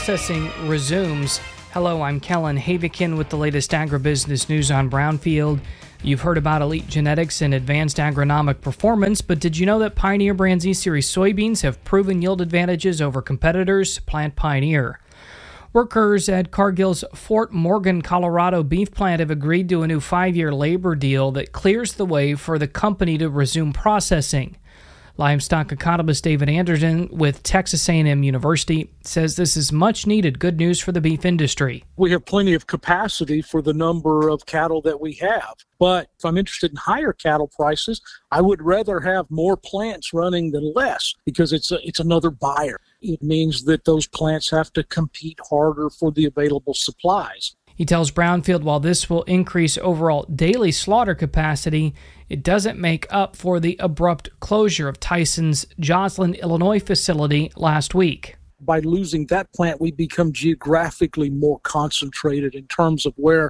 processing resumes. Hello, I'm Kellen Havikin with the latest agribusiness news on Brownfield. You've heard about elite genetics and advanced agronomic performance, but did you know that Pioneer Brand Z-Series soybeans have proven yield advantages over competitors? Plant Pioneer. Workers at Cargill's Fort Morgan, Colorado beef plant have agreed to a new 5-year labor deal that clears the way for the company to resume processing. Livestock economist David Anderson with Texas A&M University says this is much needed good news for the beef industry. We have plenty of capacity for the number of cattle that we have. But if I'm interested in higher cattle prices, I would rather have more plants running than less because it's another buyer. It means that those plants have to compete harder for the available supplies. He tells Brownfield while this will increase overall daily slaughter capacity, it doesn't make up for the abrupt closure of Tyson's Joslyn, Illinois facility last week. By losing that plant, we become geographically more concentrated in terms of where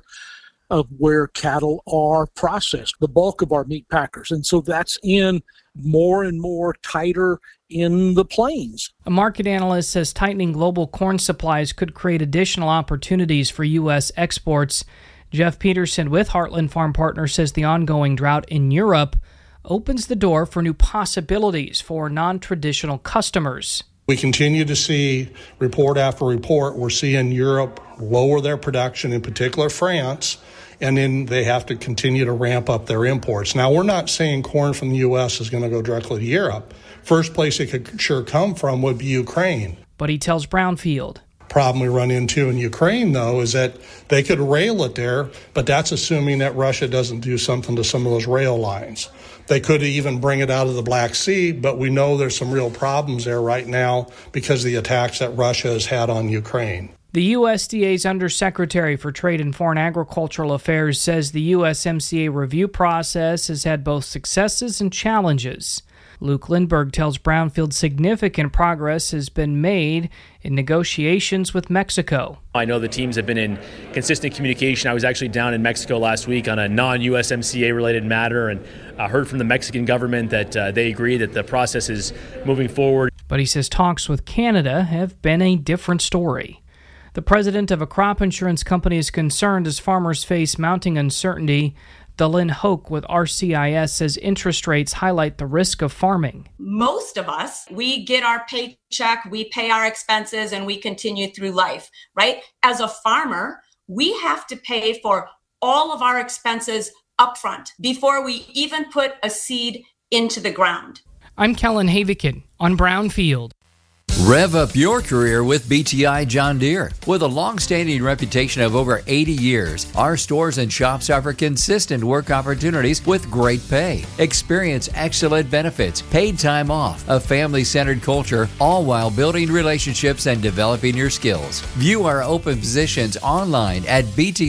cattle are processed, the bulk of our meat packers. And so that's in more and more tighter in the plains. A market analyst says tightening global corn supplies could create additional opportunities for U.S. exports. Jeff Peterson with Heartland Farm Partners says the ongoing drought in Europe opens the door for new possibilities for non-traditional customers. We continue to see report after report. We're seeing Europe lower their production, in particular France, and then they have to continue to ramp up their imports. Now, we're not saying corn from the U.S. is going to go directly to Europe. First place it could sure come from would be Ukraine. But he tells Brownfield. Problem we run into in Ukraine, though, is that they could rail it there, but that's assuming that Russia doesn't do something to some of those rail lines. They could even bring it out of the Black Sea, but we know there's some real problems there right now because of the attacks that Russia has had on Ukraine. The USDA's Undersecretary for Trade and Foreign Agricultural Affairs says the USMCA review process has had both successes and challenges. Luke Lindbergh tells Brownfield significant progress has been made in negotiations with Mexico. I know the teams have been in consistent communication. I was actually down in Mexico last week on a non-USMCA related matter and heard from the Mexican government that they agree that the process is moving forward. But he says talks with Canada have been a different story. The president of a crop insurance company is concerned as farmers face mounting uncertainty. Dalyn Hoke with RCIS says interest rates highlight the risk of farming. Most of us, we get our paycheck, we pay our expenses, and we continue through life, right? As a farmer, we have to pay for all of our expenses upfront before we even put a seed into the ground. I'm Kellen Havikin on Brownfield. Rev up your career with BTI John Deere. With a long-standing reputation of over 80 years, our stores and shops offer consistent work opportunities with great pay. Experience excellent benefits, paid time off, a family-centered culture, all while building relationships and developing your skills. View our open positions online at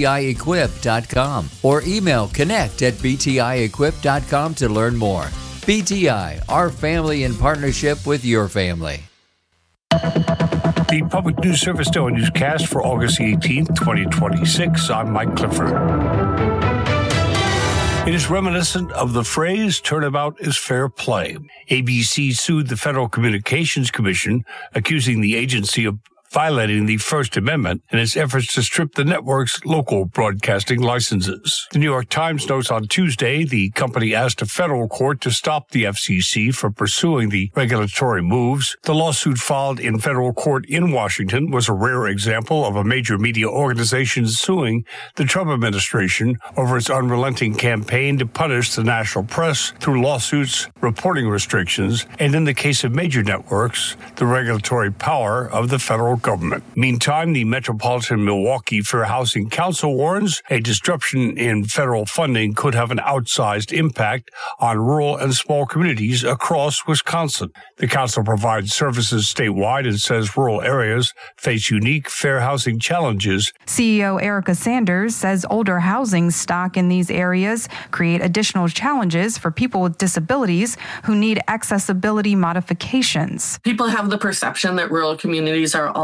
btiequip.com or email connect@btiequip.com to learn more. BTI, our family in partnership with your family. The Public News Service Daily Newscast for August 18th, 2026. I'm Mike Clifford. It is reminiscent of the phrase, turnabout is fair play. ABC sued the Federal Communications Commission, accusing the agency of violating the First Amendment in its efforts to strip the network's local broadcasting licenses. The New York Times notes on Tuesday the company asked a federal court to stop the FCC from pursuing the regulatory moves. The lawsuit filed in federal court in Washington was a rare example of a major media organization suing the Trump administration over its unrelenting campaign to punish the national press through lawsuits, reporting restrictions, and in the case of major networks, the regulatory power of the federal government. Meantime, the Metropolitan Milwaukee Fair Housing Council warns a disruption in federal funding could have an outsized impact on rural and small communities across Wisconsin. The council provides services statewide and says rural areas face unique fair housing challenges. CEO Erica Sanders says older housing stock in these areas create additional challenges for people with disabilities who need accessibility modifications. People have the perception that rural communities are all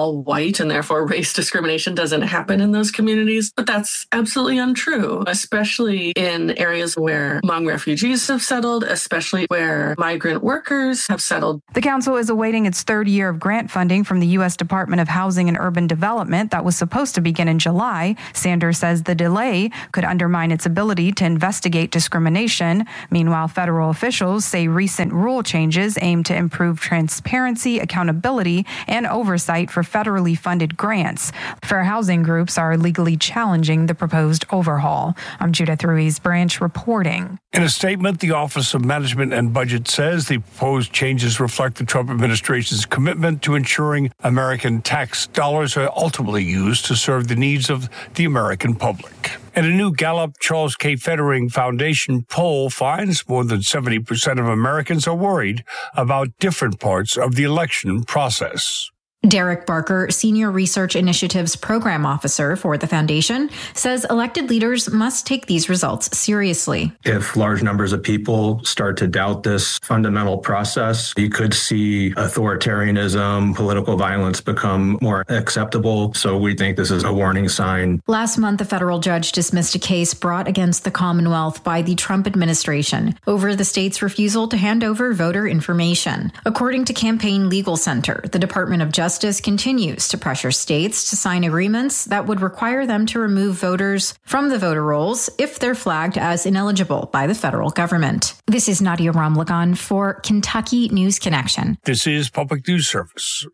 all white and therefore race discrimination doesn't happen in those communities. But that's absolutely untrue, especially in areas where Hmong refugees have settled, especially where migrant workers have settled. The council is awaiting its third year of grant funding from the U.S. Department of Housing and Urban Development that was supposed to begin in July. Sanders says the delay could undermine its ability to investigate discrimination. Meanwhile, federal officials say recent rule changes aim to improve transparency, accountability, and oversight for federally funded grants. Fair housing groups are legally challenging the proposed overhaul. I'm Judith Ruiz Branch reporting. In a statement, the Office of Management and Budget says the proposed changes reflect the Trump administration's commitment to ensuring American tax dollars are ultimately used to serve the needs of the American public. And a new Gallup Charles K. Fettering Foundation poll finds more than 70% of Americans are worried about different parts of the election process. Derek Barker, Senior Research Initiatives Program Officer for the foundation, says elected leaders must take these results seriously. If large numbers of people start to doubt this fundamental process, you could see authoritarianism, political violence become more acceptable. So we think this is a warning sign. Last month, a federal judge dismissed a case brought against the Commonwealth by the Trump administration over the state's refusal to hand over voter information. According to Campaign Legal Center, the Department of Justice continues to pressure states to sign agreements that would require them to remove voters from the voter rolls if they're flagged as ineligible by the federal government. This is Nadia Ramlagan for Kentucky News Connection. This is Public News Service.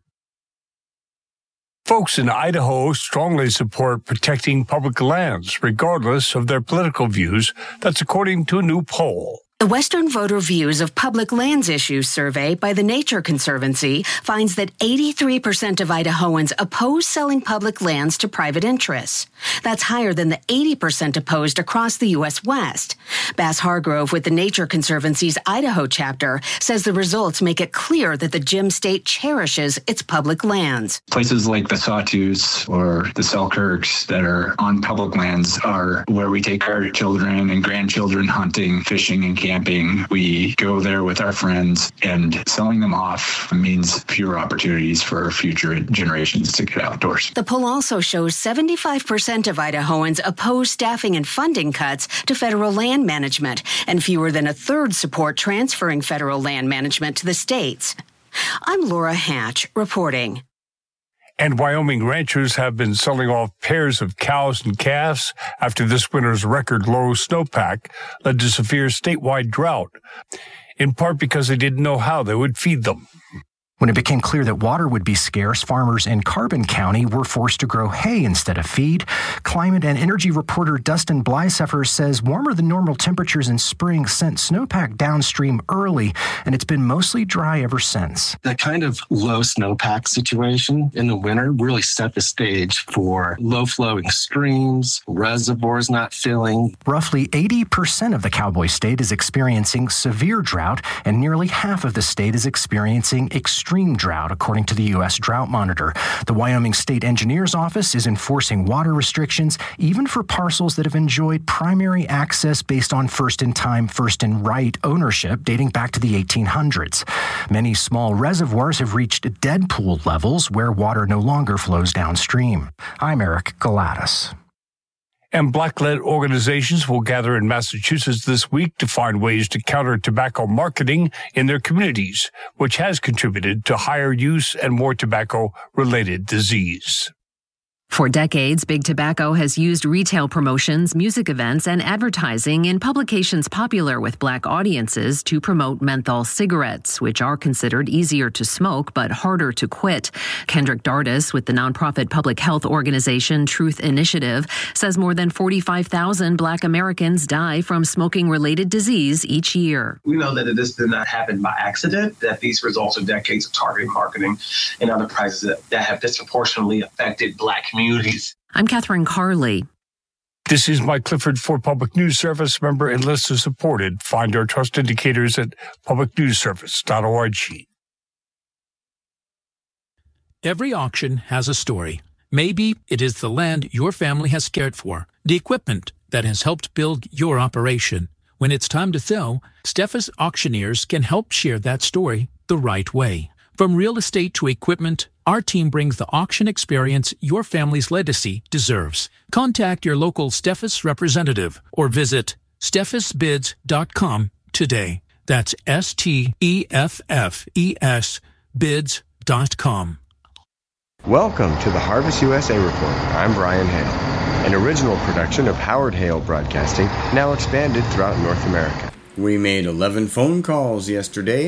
Folks in Idaho strongly support protecting public lands, regardless of their political views. That's according to a new poll. The Western Voter Views of Public Lands Issues survey by the Nature Conservancy finds that 83% of Idahoans oppose selling public lands to private interests. That's higher than the 80% opposed across the U.S. West. Bass Hargrove with the Nature Conservancy's Idaho chapter says the results make it clear that the Gem State cherishes its public lands. Places like the Sawtooths or the Selkirks that are on public lands are where we take our children and grandchildren hunting, fishing, and camping. We go there with our friends, and selling them off means fewer opportunities for future generations to get outdoors. The poll also shows 75% of Idahoans oppose staffing and funding cuts to federal land management, and fewer than a third support transferring federal land management to the states. I'm Laura Hatch reporting. And Wyoming ranchers have been selling off pairs of cows and calves after this winter's record low snowpack led to severe statewide drought, in part because they didn't know how they would feed them. When it became clear that water would be scarce, farmers in Carbon County were forced to grow hay instead of feed. Climate and energy reporter Dustin Blysefer says warmer than normal temperatures in spring sent snowpack downstream early, and it's been mostly dry ever since. That kind of low snowpack situation in the winter really set the stage for low-flowing streams, reservoirs not filling. Roughly 80% of the Cowboy State is experiencing severe drought, and nearly half of the state is experiencing extreme drought, according to the U.S. Drought Monitor. The Wyoming State Engineer's Office is enforcing water restrictions even for parcels that have enjoyed primary access based on first-in-time, first-in-right ownership dating back to the 1800s. Many small reservoirs have reached dead pool levels where water no longer flows downstream. I'm Eric Galatas. And black-led organizations will gather in Massachusetts this week to find ways to counter tobacco marketing in their communities, which has contributed to higher use and more tobacco-related disease. For decades, Big Tobacco has used retail promotions, music events, and advertising in publications popular with Black audiences to promote menthol cigarettes, which are considered easier to smoke but harder to quit. Kendrick Dardis with the nonprofit public health organization Truth Initiative says more than 45,000 Black Americans die from smoking-related disease each year. We know that this did not happen by accident, that these results of decades of targeted marketing and other prices that have disproportionately affected Black communities. I'm Catherine Carley. This is Mike Clifford for Public News Service. Member and listener supported. Find our trust indicators at publicnewsservice.org. Every auction has a story. Maybe it is the land your family has cared for, the equipment that has helped build your operation. When it's time to sell, Steffes Auctioneers can help share that story the right way. From real estate to equipment, our team brings the auction experience your family's legacy deserves. Contact your local Steffes representative or visit steffesbids.com today. That's STEFFES bids.com. Welcome to the Harvest USA Report. I'm Brian Hale, an original production of Howard Hale Broadcasting, now expanded throughout North America. We made 11 phone calls yesterday